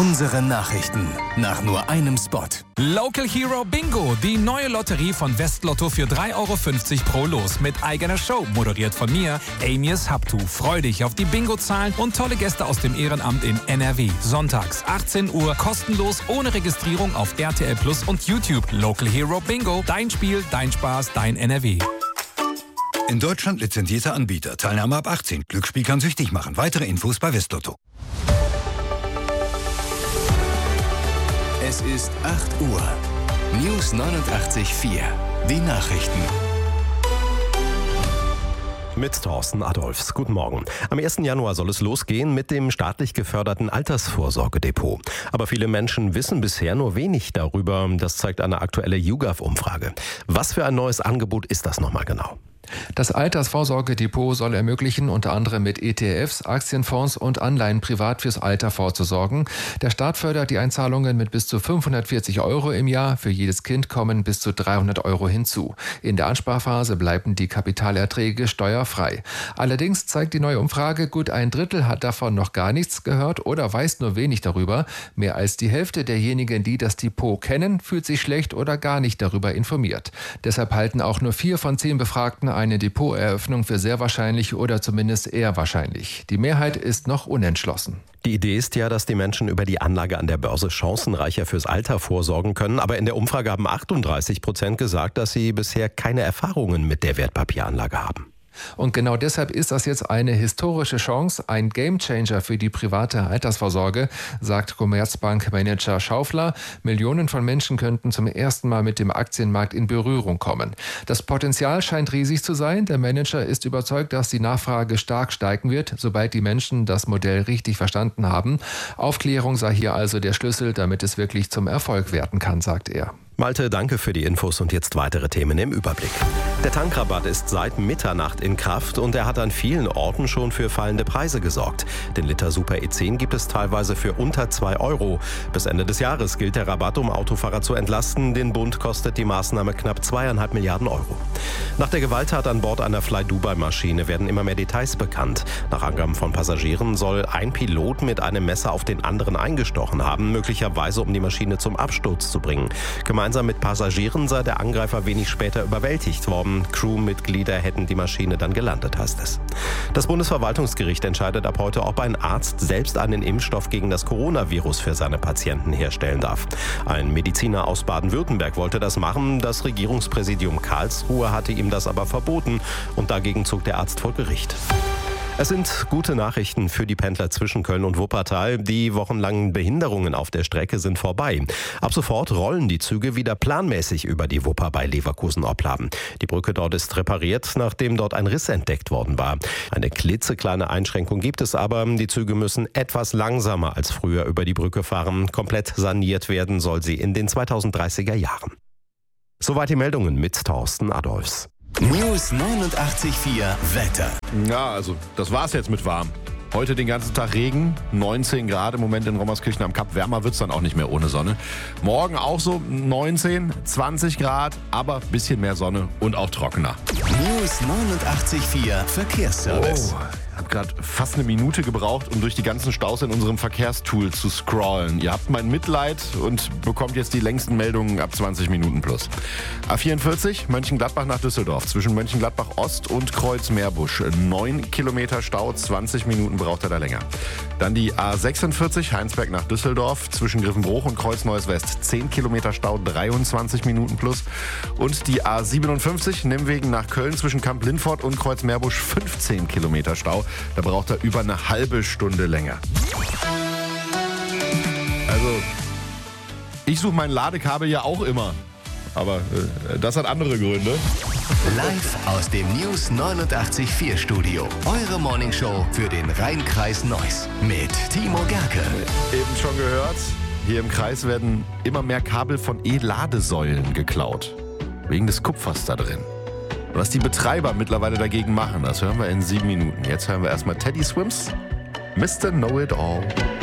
Unsere Nachrichten nach nur einem Spot. Local Hero Bingo, die neue Lotterie von Westlotto für 3,50 € pro Los mit eigener Show, moderiert von mir, Amias Haptu. Freu dich auf die Bingo-Zahlen und tolle Gäste aus dem Ehrenamt in NRW. Sonntags 18 Uhr, kostenlos, ohne Registrierung auf RTL Plus und YouTube. Local Hero Bingo, dein Spiel, dein Spaß, dein NRW. In Deutschland lizenzierter Anbieter. Teilnahme ab 18. Glücksspiel kann süchtig machen. Weitere Infos bei Westlotto. Es ist 8 Uhr. News 89.4. Die Nachrichten. Mit Thorsten Adolfs. Guten Morgen. Am 1. Januar soll es losgehen mit dem staatlich geförderten Altersvorsorgedepot. Aber viele Menschen wissen bisher nur wenig darüber. Das zeigt eine aktuelle YouGov-Umfrage. Was für ein neues Angebot ist das nochmal genau? Das Altersvorsorgedepot soll ermöglichen, unter anderem mit ETFs, Aktienfonds und Anleihen privat fürs Alter vorzusorgen. Der Staat fördert die Einzahlungen mit bis zu 540 € im Jahr. Für jedes Kind kommen bis zu 300 € hinzu. In der Ansparphase bleiben die Kapitalerträge steuerfrei. Allerdings zeigt die neue Umfrage, gut ein Drittel hat davon noch gar nichts gehört oder weiß nur wenig darüber. Mehr als die Hälfte derjenigen, die das Depot kennen, fühlt sich schlecht oder gar nicht darüber informiert. Deshalb halten auch nur 4 von 10 Befragten eine Depoteröffnung für sehr wahrscheinlich oder zumindest eher wahrscheinlich. Die Mehrheit ist noch unentschlossen. Die Idee ist ja, dass die Menschen über die Anlage an der Börse chancenreicher fürs Alter vorsorgen können. Aber in der Umfrage haben 38% gesagt, dass sie bisher keine Erfahrungen mit der Wertpapieranlage haben. Und genau deshalb ist das jetzt eine historische Chance, ein Gamechanger für die private Altersvorsorge, sagt Commerzbank-Manager Schaufler. Millionen von Menschen könnten zum ersten Mal mit dem Aktienmarkt in Berührung kommen. Das Potenzial scheint riesig zu sein. Der Manager ist überzeugt, dass die Nachfrage stark steigen wird, sobald die Menschen das Modell richtig verstanden haben. Aufklärung sei hier also der Schlüssel, damit es wirklich zum Erfolg werden kann, sagt er. Malte, danke für die Infos und jetzt weitere Themen im Überblick. Der Tankrabatt ist seit Mitternacht in Kraft und er hat an vielen Orten schon für fallende Preise gesorgt. Den Liter Super E10 gibt es teilweise für unter 2 €. Bis Ende des Jahres gilt der Rabatt, um Autofahrer zu entlasten. Den Bund kostet die Maßnahme knapp 2,5 Milliarden €. Nach der Gewalttat an Bord einer Fly-Dubai-Maschine werden immer mehr Details bekannt. Nach Angaben von Passagieren soll ein Pilot mit einem Messer auf den anderen eingestochen haben, möglicherweise um die Maschine zum Absturz zu bringen. Gemeinsam mit Passagieren sei der Angreifer wenig später überwältigt worden. Crewmitglieder hätten die Maschine dann gelandet, heißt es. Das Bundesverwaltungsgericht entscheidet ab heute, ob ein Arzt selbst einen Impfstoff gegen das Coronavirus für seine Patienten herstellen darf. Ein Mediziner aus Baden-Württemberg wollte das machen. Das Regierungspräsidium Karlsruhe hatte ihm das aber verboten und dagegen zog der Arzt vor Gericht. Es sind gute Nachrichten für die Pendler zwischen Köln und Wuppertal. Die wochenlangen Behinderungen auf der Strecke sind vorbei. Ab sofort rollen die Züge wieder planmäßig über die Wupper bei Leverkusen-Opladen. Die Brücke dort ist repariert, nachdem dort ein Riss entdeckt worden war. Eine klitzekleine Einschränkung gibt es aber. Die Züge müssen etwas langsamer als früher über die Brücke fahren. Komplett saniert werden soll sie in den 2030er Jahren. Soweit die Meldungen mit Thorsten Adolfs. News 89.4 Wetter. Ja, also das war's jetzt mit warm. Heute den ganzen Tag Regen, 19 Grad im Moment in Rommerskirchen am Kap. Wärmer wird's dann auch nicht mehr ohne Sonne. Morgen auch so 19, 20 Grad, aber ein bisschen mehr Sonne und auch trockener. News 89.4 Verkehrsservice. Ich habe gerade fast eine Minute gebraucht, um durch die ganzen Staus in unserem Verkehrstool zu scrollen. Ihr habt mein Mitleid und bekommt jetzt die längsten Meldungen ab 20 Minuten plus. A44, Mönchengladbach nach Düsseldorf, zwischen Mönchengladbach Ost und Kreuz-Meerbusch. 9 Kilometer Stau, 20 Minuten braucht er da länger. Dann die A46, Heinsberg nach Düsseldorf, zwischen Griffenbruch und Kreuz-Neues West. 10 Kilometer Stau, 23 Minuten plus. Und die A57, Nimwegen nach Köln, zwischen Kamp-Lindfort und Kreuz-Meerbusch. 15 Kilometer Stau. Da braucht er über eine halbe Stunde länger. Also, ich suche mein Ladekabel ja auch immer. Aber das hat andere Gründe. Live aus dem News 89.4 Studio. Eure Morningshow für den Rhein-Kreis Neuss. Mit Timo Gerke. Eben schon gehört, hier im Kreis werden immer mehr Kabel von E-Ladesäulen geklaut. Wegen des Kupfers da drin. Was die Betreiber mittlerweile dagegen machen, das hören wir in 7 Minuten. Jetzt hören wir erstmal Teddy Swims, Mr. Know It All.